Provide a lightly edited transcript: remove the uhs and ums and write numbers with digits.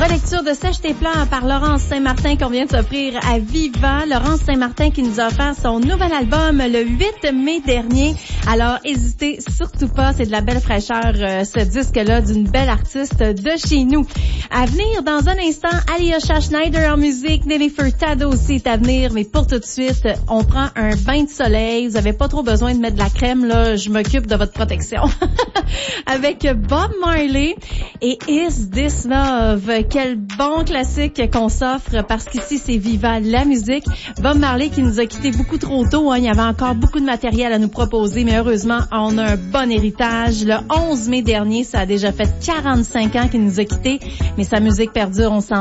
Relecture de Sèche tes pleurs par Laurence Saint-Martin qu'on vient de s'offrir à Viva. Laurence Saint-Martin qui nous a offert son nouvel album le 8 mai dernier. Alors, hésitez surtout pas, c'est de la belle fraîcheur, ce disque-là, d'une belle artiste de chez nous. À venir, dans un instant, Alyosha Schneider en musique, Nelly Furtado aussi est à venir, mais pour tout de suite, on prend un bain de soleil. Vous avez pas trop besoin de mettre de la crème, là, je m'occupe de votre protection. Avec Bob Marley et Is This Love? Quel bon classique qu'on s'offre parce qu'ici c'est Viva la musique. Bob Marley qui nous a quittés beaucoup trop tôt, hein. Il y avait encore beaucoup de matériel à nous proposer, mais heureusement, on a un bon héritage. Le 11 mai dernier, ça a déjà fait 45 ans qu'il nous a quittés, mais sa musique perdure, on s'en